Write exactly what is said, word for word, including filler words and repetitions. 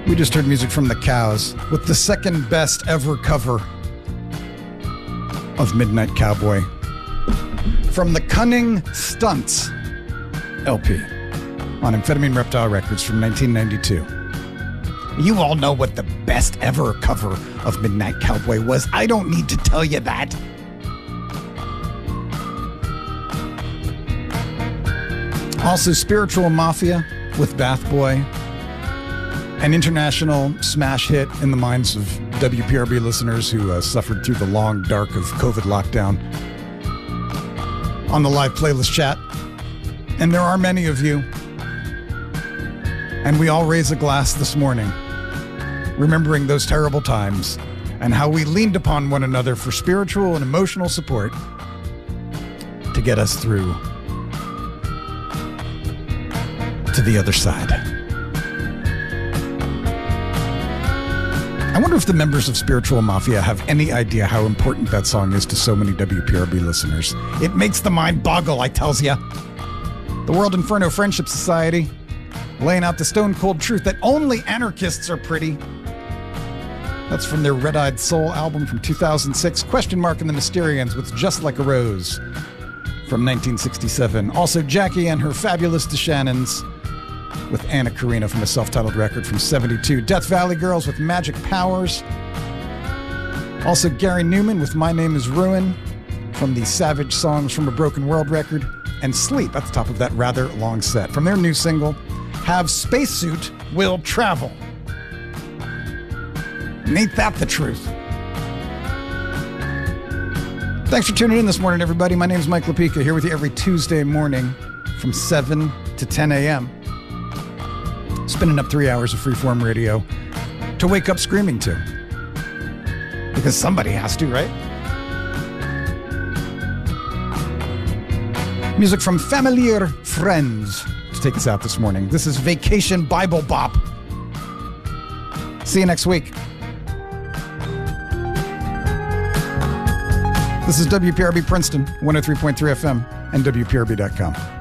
We just heard music from The Cows with the second best ever cover of Midnight Cowboy from the Cunning Stunts L P on Amphetamine Reptile Records from nineteen ninety-two. You all know what the best ever cover of Midnight Cowboy was. I don't need to tell you that. Also, Spiritual Mafia with Bath Boy, an international smash hit in the minds of W P R B listeners who uh, suffered through the long dark of COVID lockdown on the live playlist chat. And there are many of you. And we all raise a glass this morning, remembering those terrible times and how we leaned upon one another for spiritual and emotional support to get us through to the other side. I wonder if the members of Spiritual Mafia have any idea how important that song is to so many W P R B listeners. It makes the mind boggle, I tells ya. The World Inferno Friendship Society, laying out the stone-cold truth that only anarchists are pretty. That's from their Red-Eyed Soul album from two thousand six. Question Mark and the Mysterians with Just Like a Rose from nineteen sixty-seven. Also, Jackie and her Fabulous DeShannons with Anna Karina from a self-titled record from seventy-two. Death Valley Girls with Magic Powers. Also, Gary Newman with My Name is Ruin from the Savage Songs from a Broken World record. And Sleep at the top of that rather long set from their new single, Have Spacesuit Will Travel. And ain't that the truth? Thanks for tuning in this morning, everybody. My name is Mike Lapika, here with you every Tuesday morning from seven to ten a.m. Spinning up three hours of freeform radio to wake up screaming to. Because somebody has to, right? Music from Familiar Friends to take us out this morning. This is Vacation Bible Bop. See you next week. This is W P R B Princeton, one oh three point three F M and W P R B dot com.